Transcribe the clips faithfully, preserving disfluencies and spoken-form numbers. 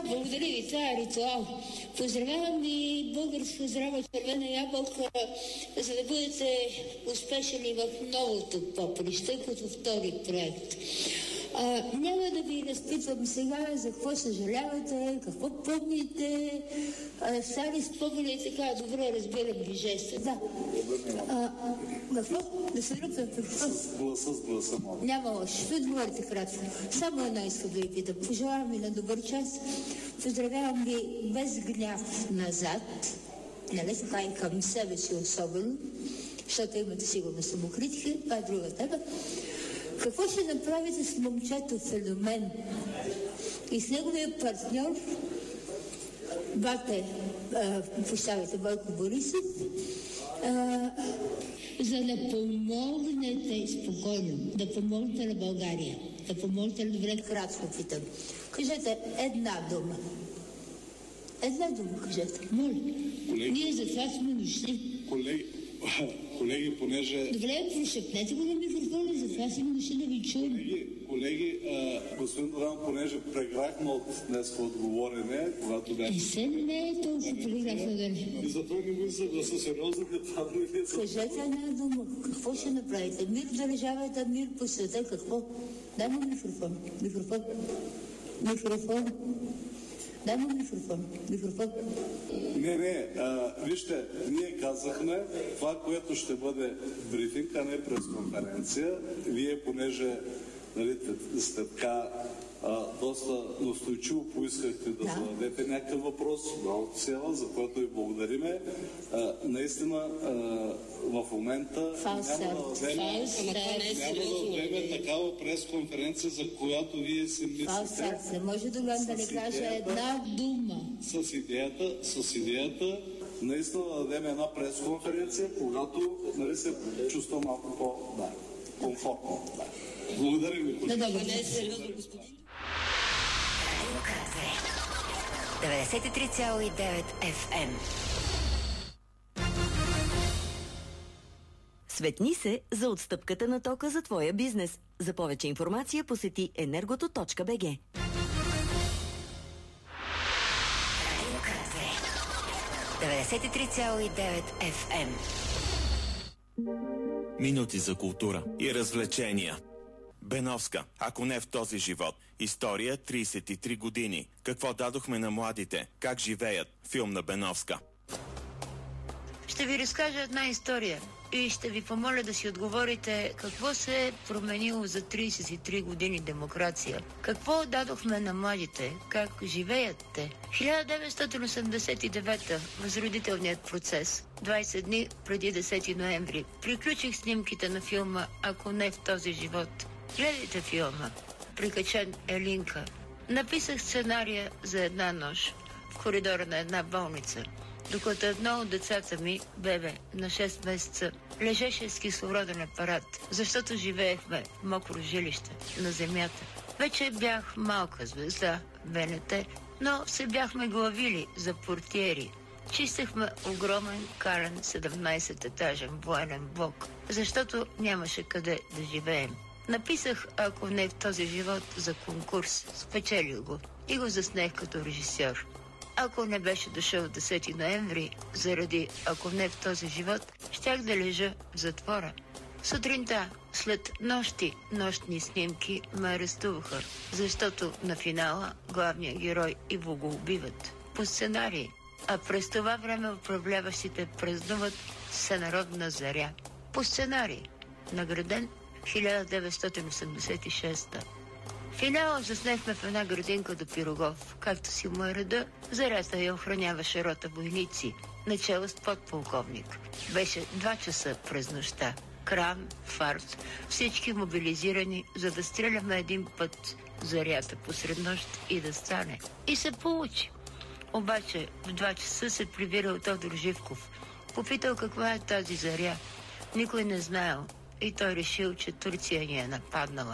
благодаря ви, това е ритуал. Поздравявам ви, Българска здрава червена ябълка, за да бъдете успешни в новото поприще, като втори проект. А, няма да ви разпитвам сега за какво съжалявате, какво помните, а, стари спомени и така, добре разбирам ви жеста. Да. А, какво? Да се ръпна какво? С гласа, с гласа, моля. Няма лошо. Ще отговорите кратко. Само едно искам да ви питам. Пожелавам ви на добър час. Поздравявам ви без гняв назад. Нали така и към себе си особено, защото имате сигурно самокритика. Това е друга тема. Какво ще направите с момчето Феномен и с неговия партньор Бате, прощавайте, Бойко Борисов, а, за да помогнете спокойно, да помогнете на България, да помогнете на добре, кратко питам. Кажете една дума. Една дума кажете. Моля. Колеги, ние за това сме дошли. Колеги, колеги, понеже... Добре, прошепнете го на микрофона, за това сме дошли да ви чуем. Колеги, колеги а, господин Доран, понеже преграхме от днес отговорене, когато бях... И се не е толкова преграхме да не. И затова не го съгласа сериозно, това да не е... Кажете една дума. Какво ще направите? Мир в държавата, мир по света, какво? Дай му микрофон. Микрофон. Микрофон. Дай му микрофон. Микрофон. Не, не, а, вижте, ние казахме това, което ще бъде брифинг, а не пресконференция. Вие, понеже нали, сте така а, доста настойчиво поискахте да, да зададете някакъв въпрос, да, села, за което ви благодариме. А, наистина, а, в момента Фалсет. няма да вземе, няма да вземе такава пресконференция, за която вие си мислите. Фалсет. Не може да да не каже една дума. С идеята, с идеята наистина да дадем една пресконференция, когато нали, се чувства малко по да, комфортно. Да. Благодаря ви. Да, да, не е сериозно, господин. деветдесет и три цяло и девет Еф Ем. Светни се за отстъпката на тока за твоя бизнес. За повече информация посети енергото точка би джи. деветдесет и три цяло и девет Еф Ем. Минути за култура и развлечения. Беновска, ако не в този живот. История тридесет и три години. Какво дадохме на младите? Как живеят? Филм на Беновска. Ще ви разкажа една история и ще ви помоля да си отговорите какво се е променило за тридесет и три години демокрация. Какво дадохме на младите? Как живеят те? хиляда деветстотин осемдесет и девета възродителният процес. двадесет дни преди десети ноември. Приключих снимките на филма "Ако не в този живот". Гледайте филма. Прикачен е линка. Написах сценария за една нощ в коридора на една болница, докато едно от децата ми, бебе на шест месеца, лежеше с кислороден апарат, защото живеехме в мокро жилище на земята. Вече бях малка звезда в Б Н Т, но се бяхме главили за портиери. Чистехме огромен кален седемнадесететажен военен блок, защото нямаше къде да живеем. Написах "Ако не в този живот" за конкурс, спечелих го и го заснех като режисьор. Ако не беше дошъл десети ноември, заради "Ако не в този живот", щях да лежа в затвора. Сутринта, след нощи нощни снимки, ме арестуваха, защото на финала главният герой Иво го убиват. По сценарий. А през това време управляващите празнуват всенародна заря. По сценарий. Награден хиляда деветстотин осемдесет и шеста. Финала заснехме в една градинка до Пирогов. Както си му е реда, зарята я охраняваше рота войници, начало с подполковник. Беше два часа през нощта. Кран, фарс, всички мобилизирани, за да стреляме един път зарята посред нощ и да стане. И се получи. Обаче в два часа се прибирал Тодор Живков. Попитал каква е тази заря. Никой не знаел. И той решил, че Турция ни е нападнала.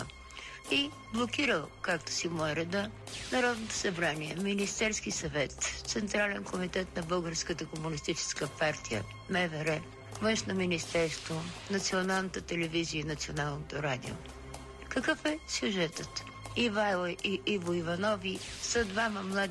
И блокирал, както си му е реда, Народното събрание, Министерски съвет, Централен комитет на Българската комунистическа партия, М В Р, Външно министерство, Националната телевизия и Националното радио. Какъв е сюжетът? Ивайло и Иво Иванови са двама млади